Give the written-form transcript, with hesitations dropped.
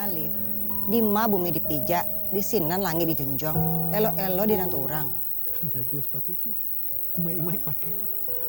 alif. Di ma bumi dipijak, di sinan langit dijunjung, elo-elo di rantu orang. Jago sepatu itu deh. Imai-imai pakai.